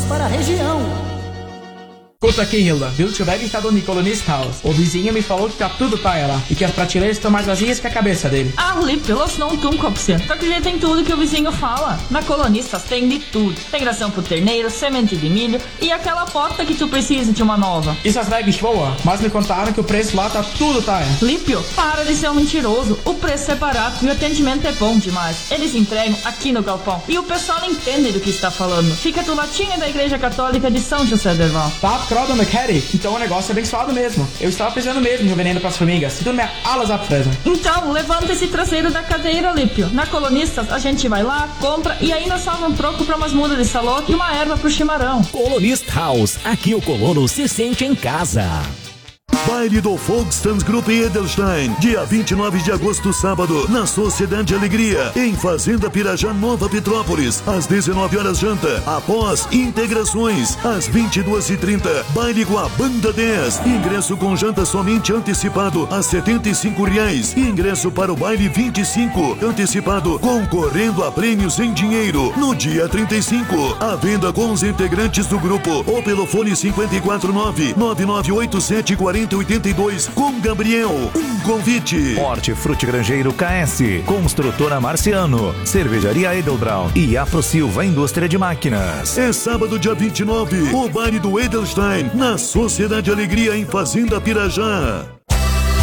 para a região. Escuta aqui, Hilda. Viu? O bag está no Colonist House. O vizinho me falou que tá tudo paia lá e que as prateleiras estão mais vazias que a cabeça dele. Ah, Lipe, los não tumcopse. Só que já tem tudo que o vizinho fala. Na Colonistas tem de tudo. Tem ração pro terneiro, semente de milho e aquela porta que tu precisa de uma nova. Isso as bags boa, mas me contaram que o preço lá tá tudo paia. Lípio, para de ser um mentiroso. O preço é barato e o atendimento é bom demais. Eles entregam aqui no galpão e o pessoal entende do que está falando. Fica do latinho da Igreja Católica de São José del Val. Tá, Croda McCarry. Então o negócio é abençoado mesmo. Eu estava precisando mesmo de um veneno pras formigas. Tudo minha alas apresa. Então, levanta esse traseiro da cadeira, Lípio. Na Colonistas, a gente vai lá, compra e ainda salva um troco pra umas mudas de salão e uma erva pro chimarrão. Colonist House. Aqui o colono se sente em casa. Baile do Volkstandsgruppe em Edelstein, dia 29 de agosto, sábado, na Sociedade Alegria, em Fazenda Pirajá, Nova Petrópolis, às 19 horas janta, após integrações, às 22h30, baile com a Banda 10, ingresso com janta somente antecipado a R$75, ingresso para o baile 25, antecipado, concorrendo a prêmios em dinheiro, no dia 35, a venda com os integrantes do grupo, ou pelo fone 549-9987-4082, com Gabriel. Um convite. Hortifruti Grangeiro KS, Construtora Marciano, Cervejaria Edelbraun e Afro Silva Indústria de Máquinas. É sábado, dia 29, o baile do Edelstein, na Sociedade Alegria, em Fazenda Pirajá.